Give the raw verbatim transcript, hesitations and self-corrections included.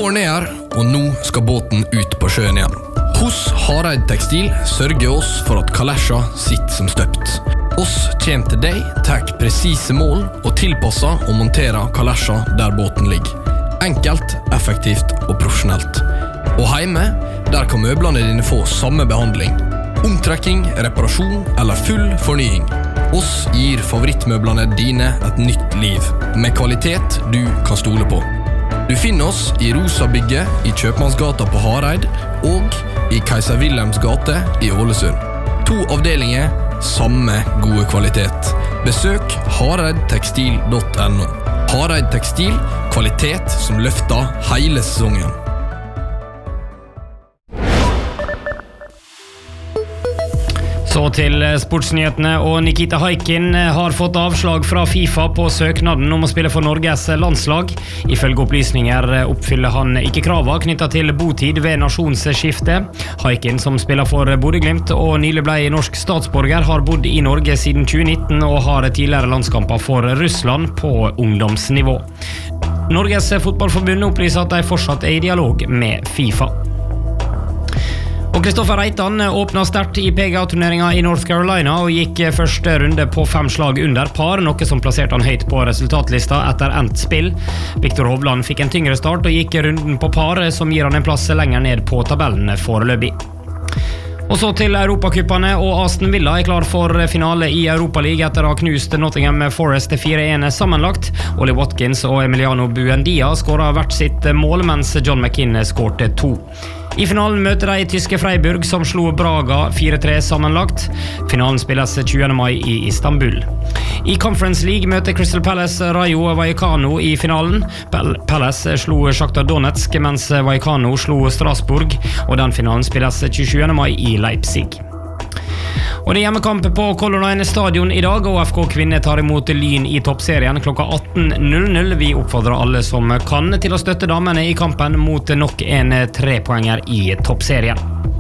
Våren er her, og nå skal båten ut på sjøen igjen. Hos Hareid Tekstil sørger oss for at kalesja sitter som støpt. Oss kommer til deg, tar presise mål og tilpasser og monterer kalesja der båten ligger. Enkelt, effektivt og profesjonelt. Og hjemme, der kan møblene dine få samme behandling. Omtrekking, reparasjon eller full fornying. Oss gir favorittmøblene dine et nytt liv, med kvalitet du kan stole på. Du finner oss i Rosabygget i Kjøpmannsgata på Hareid og i Kaiser Wilhelms gate i Ålesund. To avdelinger, samme gode kvalitet. Besøk hareid tekstil punktum no. Hareid Tekstil, kvalitet som løfter hele sesongen. Så til sportsnyhetene, og Nikita Haikin har fått avslag fra FIFA på søknaden om å spille for Norges landslag. Ifølge opplysninger oppfyller han ikke kravet knyttet til botid ved nasjonsskifte. Haikin, som spiller for Bodø/Glimt og nylig ble norsk statsborger, har bodd i Norge siden tjue nitten og har tidligere landskamper for Russland på ungdomsnivå. Norges fotballforbund opplyser at de fortsatt er i dialog med FIFA. Og Kristoffer Reitan åpnet sterkt i P G A-turneringen i North Carolina og gikk første runde på fem slag under par, noe som plasserte han høyt på resultatlista etter endt spill. Viktor Hovland fikk en tyngre start og gikk runden på par, som gir han en plass lenger ned på tabellen foreløpig. Og så til Europacuppene, og Aston Villa er klar for finale i Europa League etter å ha knust Nottingham Forest fire en sammenlagt. Ollie Watkins og Emiliano Buendia skåret hvert sitt mål, mens John McKinnon skårte to. I finalen møter de tyske Freiburg, som slo Braga fire tre sammenlagt. Finalen spilles tjuende mai i Istanbul. I Conference League møter Crystal Palace Rayo Vallecano i finalen. Palace slo Shakhtar Donetsk, mens Vallecano slo Strasbourg, og den finalen spilles tjuesjuende mai i Leipzig. Og det er hjemmekamp på Color Line stadion i dag, og F K Kvinne tar imot Lyn i toppserien klokka atten null null. Vi oppfordrer alle som kan til å støtte damene i kampen mot nok en trepoenger i toppserien.